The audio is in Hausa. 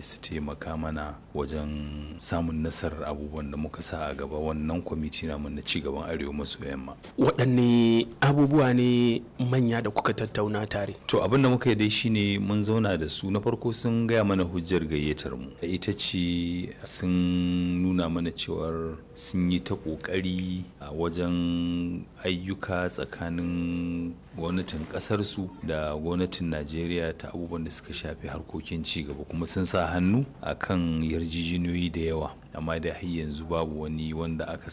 su taimaka mana wajen samun nasarar abubuwan da muka sa a gaba wannan kwamiti namu na cigaban arewa maso yamma. Waɗanne abubuwa ne manya da kuka tattauna tare? To abin da muka yi dai shine mun zauna da su, na farko sun gaya mana hujjar gayyatar mu, ita ce sun nuna mana cewar sun yi ta ƙoƙari a wajen ayyuka tsakanin gwamnatin ƙasarsu da gwamnatin Najeriya ta abubuwan da suka shafi harkokin cigaba, kuma sun sa hannu a kan yarjejeniyoyi da yawa, amma da har yanzu babu wani wanda aka